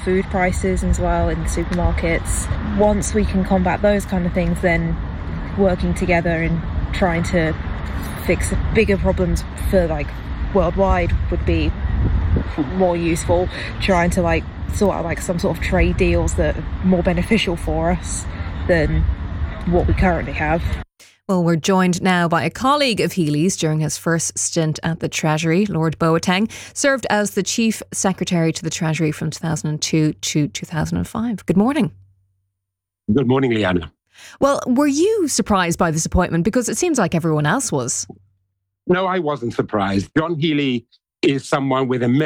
food prices as well in the supermarkets. Once we can combat those kind of things, then working together and trying to fix bigger problems for worldwide would be more useful. Trying to sort out some sort of trade deals that are more beneficial for us than what we currently have. Well, we're joined now by a colleague of Healy's during his first stint at the Treasury. Lord Boateng served as the Chief Secretary to the Treasury from 2002 to 2005. Good morning. Good morning, Leanna. Well, were you surprised by this appointment? Because it seems like everyone else was. No, I wasn't surprised. John Healey is someone with